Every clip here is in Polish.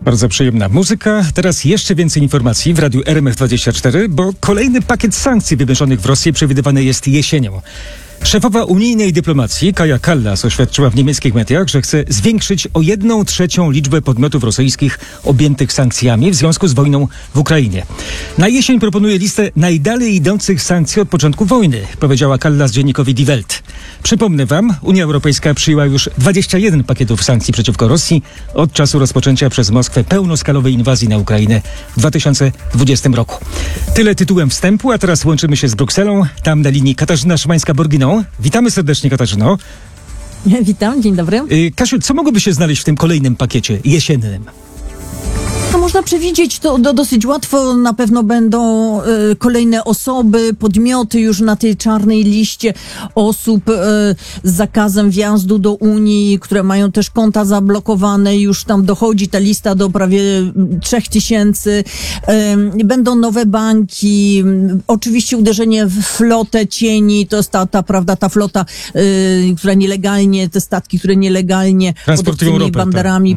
Bardzo przyjemna muzyka. Teraz jeszcze więcej informacji w radiu RMF24, bo kolejny pakiet sankcji wymierzonych w Rosję przewidywany jest jesienią. Szefowa unijnej dyplomacji Kaja Kallas oświadczyła w niemieckich mediach, że chce zwiększyć o 1/3 liczbę podmiotów rosyjskich objętych sankcjami w związku z wojną w Ukrainie. Na jesień proponuje listę najdalej idących sankcji od początku wojny, powiedziała Kallas dziennikowi Die Welt. Przypomnę wam, Unia Europejska przyjęła już 21 pakietów sankcji przeciwko Rosji od czasu rozpoczęcia przez Moskwę pełnoskalowej inwazji na Ukrainę w 2020 roku. Tyle tytułem wstępu, a teraz łączymy się z Brukselą. Tam na linii Katarzyna Szymańska-Borginą. Witamy serdecznie, Katarzyno. Witam, dzień dobry. Kasiu, co mogłoby się znaleźć w tym kolejnym pakiecie jesiennym? No, można przewidzieć to dosyć łatwo. Na pewno będą kolejne osoby, podmioty już na tej czarnej liście osób z zakazem wjazdu do Unii, które mają też konta zablokowane. Już tam dochodzi ta lista do prawie 3000. Będą nowe banki. Oczywiście uderzenie w flotę cieni. To jest ta flota, która nielegalnie, te statki, które nielegalnie transportują ropę, banderami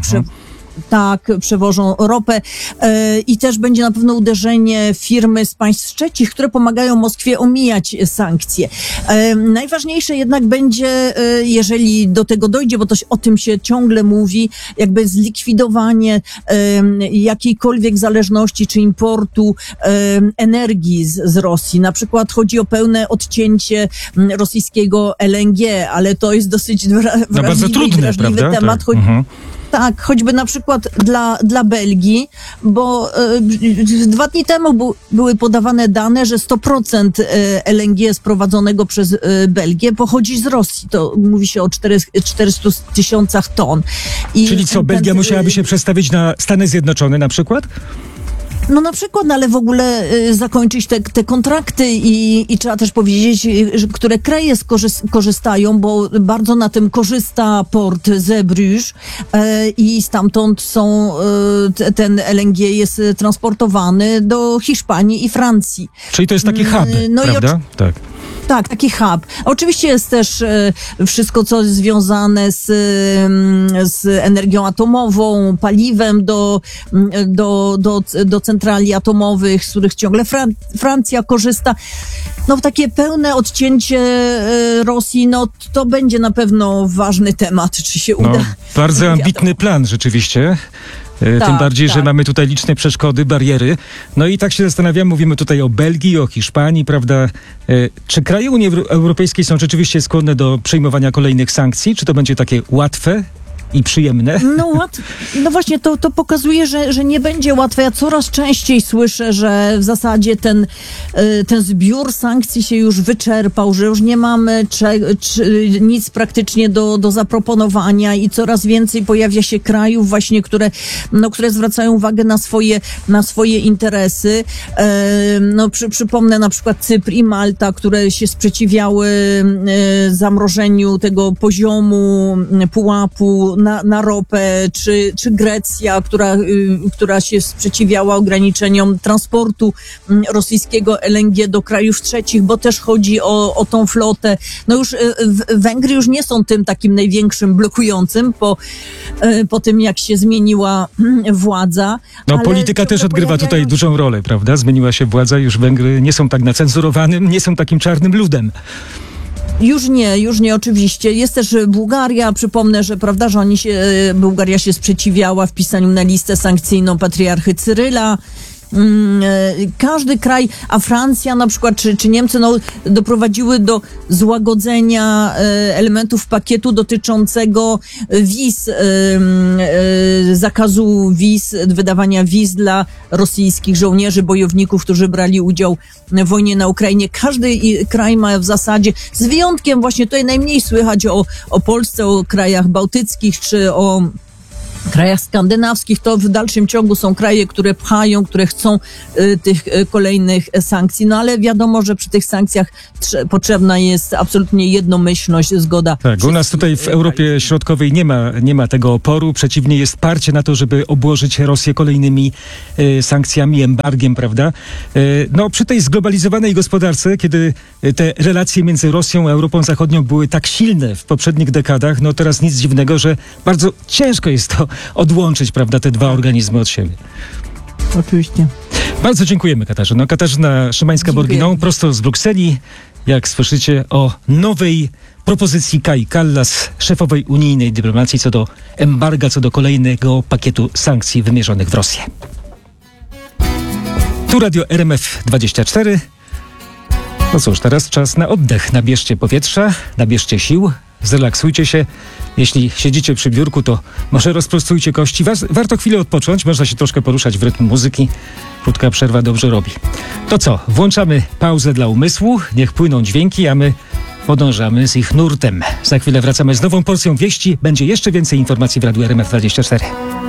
przewożą ropę i też będzie na pewno uderzenie firmy z państw trzecich, które pomagają Moskwie omijać sankcje. Najważniejsze jednak będzie, jeżeli do tego dojdzie, bo o tym się ciągle mówi, jakby zlikwidowanie jakiejkolwiek zależności czy importu energii z Rosji. Na przykład chodzi o pełne odcięcie rosyjskiego LNG, ale to jest dosyć wrażliwy temat. Tak, choćby na przykład dla Belgii, bo 2 dni temu były podawane dane, że 100% LNG sprowadzonego przez Belgię pochodzi z Rosji. To mówi się o 400 tysiącach ton. Czyli co, Belgia musiałaby się przestawić na Stany Zjednoczone na przykład? No na przykład, ale w ogóle zakończyć te kontrakty i trzeba też powiedzieć, że które kraje korzystają, bo bardzo na tym korzysta port Zeebrugge i stamtąd ten LNG jest transportowany do Hiszpanii i Francji. Czyli to jest taki hub, prawda? Tak. Tak, taki hub. Oczywiście jest też wszystko, co jest związane z energią atomową, paliwem do centrali atomowych, z których ciągle Francja korzysta. No takie pełne odcięcie Rosji, no to będzie na pewno ważny temat, czy się uda. Bardzo ambitny plan rzeczywiście. Tym bardziej, że mamy tutaj liczne przeszkody, bariery. No i tak się zastanawiam, mówimy tutaj o Belgii, o Hiszpanii, prawda? Czy kraje Unii Europejskiej są rzeczywiście skłonne do przyjmowania kolejnych sankcji? Czy to będzie takie łatwe i przyjemne? No właśnie, to pokazuje, że nie będzie łatwe. Ja coraz częściej słyszę, że w zasadzie ten zbiór sankcji się już wyczerpał, że już nie mamy nic praktycznie do zaproponowania i coraz więcej pojawia się krajów właśnie, które zwracają uwagę na swoje interesy. Przypomnę na przykład Cypr i Malta, które się sprzeciwiały zamrożeniu tego poziomu pułapu na ropę, czy Grecja, która się sprzeciwiała ograniczeniom transportu rosyjskiego LNG do krajów trzecich, bo też chodzi o tą flotę. No już Węgry już nie są tym takim największym blokującym po tym, jak się zmieniła władza. No polityka też odgrywa tutaj dużą rolę, prawda? Zmieniła się władza, już Węgry nie są tak nacenzurowanym, nie są takim czarnym ludem. Już nie, oczywiście. Jest też Bułgaria. Przypomnę, że prawda, że Bułgaria się sprzeciwiała wpisaniu na listę sankcyjną patriarchy Cyryla. Każdy kraj, a Francja na przykład, czy Niemcy, doprowadziły do złagodzenia elementów pakietu dotyczącego wiz, zakazu wiz, wydawania wiz dla rosyjskich żołnierzy, bojowników, którzy brali udział w wojnie na Ukrainie. Każdy kraj ma w zasadzie, z wyjątkiem właśnie tutaj najmniej słychać o Polsce, o krajach bałtyckich, czy o krajach skandynawskich, to w dalszym ciągu są kraje, które pchają, które chcą tych kolejnych sankcji. No ale wiadomo, że przy tych sankcjach potrzebna jest absolutnie jednomyślność, zgoda. Tak, u nas tutaj w Europie Środkowej nie ma tego oporu. Przeciwnie, jest parcie na to, żeby obłożyć Rosję kolejnymi sankcjami, embargiem, prawda? No przy tej zglobalizowanej gospodarce, kiedy te relacje między Rosją a Europą Zachodnią były tak silne w poprzednich dekadach, no teraz nic dziwnego, że bardzo ciężko jest to odłączyć, prawda, te dwa organizmy od siebie. Oczywiście. Bardzo dziękujemy, Katarzyno. Katarzyna Szymańska-Borginą, prosto z Brukseli. Jak słyszycie o nowej propozycji Kai Kallas, szefowej unijnej dyplomacji co do embarga, co do kolejnego pakietu sankcji wymierzonych w Rosję. Tu Radio RMF24. No cóż, teraz czas na oddech. Nabierzcie powietrza, nabierzcie sił, zrelaksujcie się. Jeśli siedzicie przy biurku, to może rozprostujcie kości. Warto chwilę odpocząć, można się troszkę poruszać w rytm muzyki. Krótka przerwa dobrze robi. To co? Włączamy pauzę dla umysłu, niech płyną dźwięki, a my podążamy z ich nurtem. Za chwilę wracamy z nową porcją wieści. Będzie jeszcze więcej informacji w Radiu RMF24.